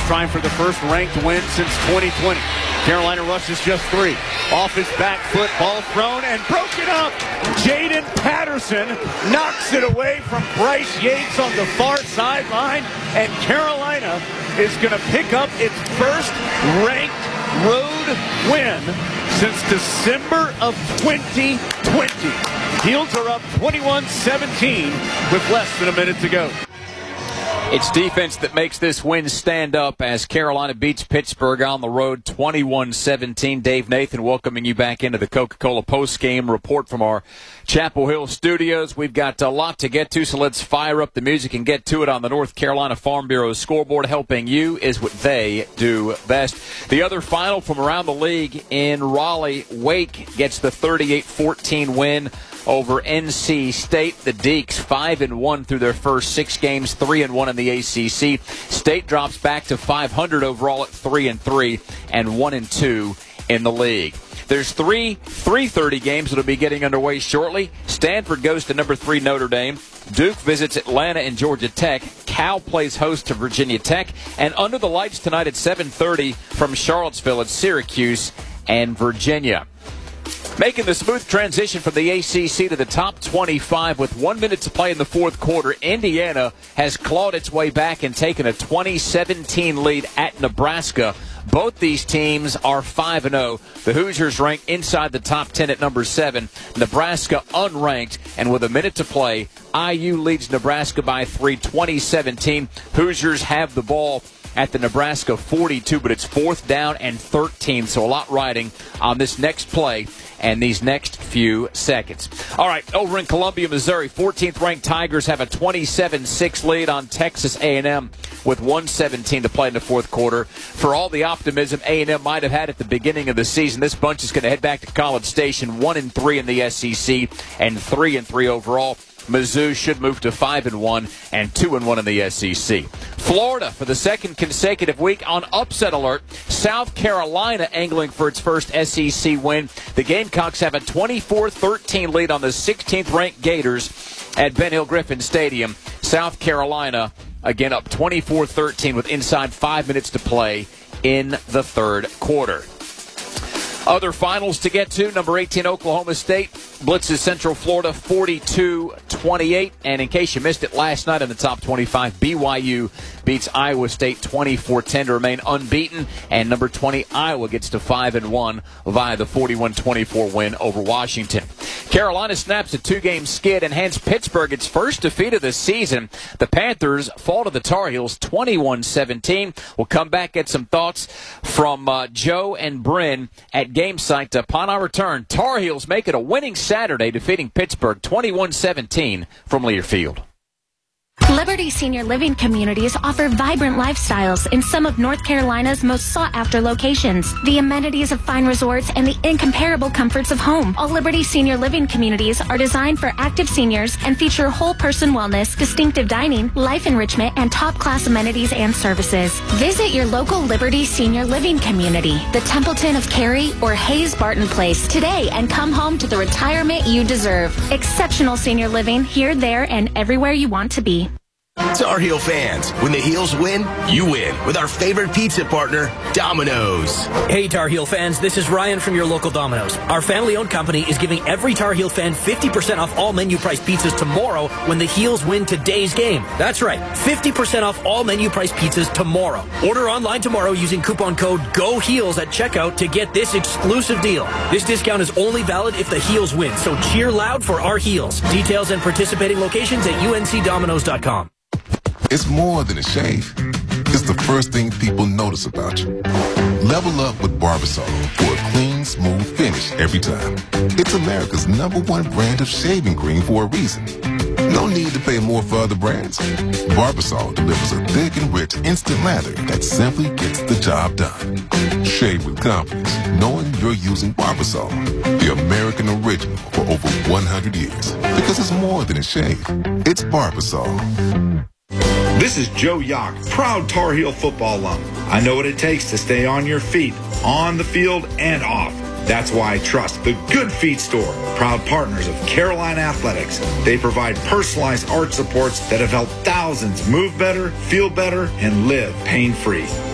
trying for the first ranked win since 2020. Carolina rushes just 3. Off his back foot, ball thrown and broken up. Jaden Patterson knocks it away from Bryce Yates on the far sideline, and Carolina is going to pick up its first ranked road win since December of 2020. Heels are up 21-17 with less than a minute to go. It's defense that makes this win stand up as Carolina beats Pittsburgh on the road 21-17. Dave Nathan welcoming you back into the Coca-Cola postgame report from our Chapel Hill studios. We've got a lot to get to, so let's fire up the music and get to it on the North Carolina Farm Bureau scoreboard. Helping you is what they do best. The other final from around the league in Raleigh, Wake gets the 38-14 win over NC State. The Deacs 5-1 through their first 6 games, 3-1 in the ACC. State drops back to 500 overall at 3-3 and 1-2 in the league. There's 3:30 games that will be getting underway shortly. Stanford goes to number 3 Notre Dame. Duke visits Atlanta and Georgia Tech. Cal plays host to Virginia Tech. And under the lights tonight at 7:30 from Charlottesville at Syracuse and Virginia. Making the smooth transition from the ACC to the top 25 with 1 minute to play in the fourth quarter, Indiana has clawed its way back and taken a 20-17 lead at Nebraska. Both these teams are 5-0. The Hoosiers rank inside the top 10 at number 7. Nebraska unranked, and with a minute to play, IU leads Nebraska by 3, 20-17. Hoosiers have the ball at the Nebraska 42, but it's 4th down and 13, so a lot riding on this next play and these next few seconds. All right, over in Columbia, Missouri, 14th-ranked Tigers have a 27-6 lead on Texas A&M with 1:17 to play in the fourth quarter. For all the optimism A&M might have had at the beginning of the season, this bunch is going to head back to College Station, 1-3 in the SEC and 3-3 overall. Mizzou should move to 5-1 and 2-1 in the SEC. Florida, for the second consecutive week, on upset alert. South Carolina angling for its first SEC win. The Gamecocks have a 24-13 lead on the 16th-ranked Gators at Ben Hill Griffin Stadium. South Carolina, again, up 24-13 with inside 5 minutes to play in the third quarter. Other finals to get to. Number 18, Oklahoma State blitzes Central Florida 42-28. And in case you missed it last night in the top 25, BYU beats Iowa State 24-10 to remain unbeaten. And number 20, Iowa gets to 5-1 via the 41-24 win over Washington. Carolina snaps a 2-game skid and hands Pittsburgh its first defeat of the season. The Panthers fall to the Tar Heels 21-17. We'll come back, get some thoughts from Joe and Bryn at Game Site upon our return. Tar Heels make it a winning Saturday, defeating Pittsburgh 21-17 from Learfield. Liberty Senior Living Communities offer vibrant lifestyles in some of North Carolina's most sought-after locations. The amenities of fine resorts and the incomparable comforts of home. All Liberty Senior Living Communities are designed for active seniors and feature whole-person wellness, distinctive dining, life enrichment, and top-class amenities and services. Visit your local Liberty Senior Living Community, the Templeton of Cary or Hayes Barton Place, today and come home to the retirement you deserve. Exceptional senior living here, there, and everywhere you want to be. Tar Heel fans, when the Heels win, you win with our favorite pizza partner, Domino's. Hey Tar Heel fans, this is Ryan from your local Domino's. Our family-owned company is giving every Tar Heel fan 50% off all menu-priced pizzas tomorrow when the Heels win today's game. That's right, 50% off all menu-priced pizzas tomorrow. Order online tomorrow using coupon code GOHEELS at checkout to get this exclusive deal. This discount is only valid if the Heels win, so cheer loud for our Heels. Details and participating locations at uncdominoes.com. It's more than a shave. It's the first thing people notice about you. Level up with Barbasol for a clean, smooth finish every time. It's America's #1 brand of shaving cream for a reason. No need to pay more for other brands. Barbasol delivers a thick and rich instant lather that simply gets the job done. Shave with confidence, knowing you're using Barbasol, the American original for over 100 years. Because it's more than a shave. It's Barbasol. This is Joe Yock, proud Tar Heel football alum. I know what it takes to stay on your feet, on the field and off. That's why I trust the Good Feet Store, proud partners of Carolina Athletics. They provide personalized arch supports that have helped thousands move better, feel better, and live pain-free.